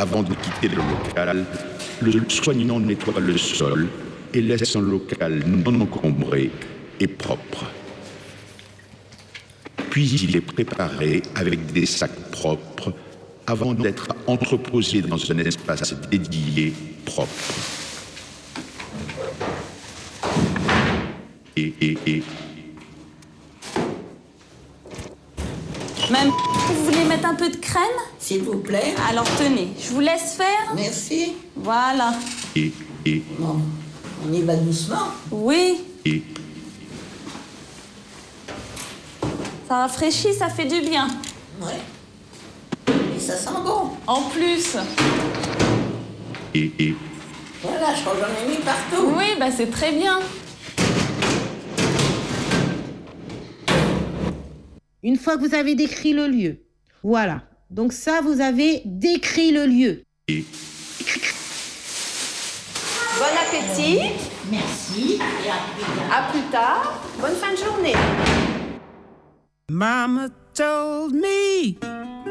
Avant de quitter le local, le soignant nettoie le sol et laisse un local non encombré et propre. Puis il est préparé avec des sacs propres avant d'être entreposé dans un espace dédié propre. Même, vous voulez mettre un peu de crème? S'il vous plaît. Alors tenez, je vous laisse faire. Merci. Voilà. Bon, on y va doucement. Oui. Ça rafraîchit, ça fait du bien. Ouais. Et ça sent bon. En plus. Voilà, je crois que j'en ai mis partout. Oui, bah c'est très bien. Une fois que vous avez décrit le lieu, voilà. Donc ça, vous avez décrit le lieu. Bon appétit. Merci. Et À plus tard. Bonne fin de journée. Mama told me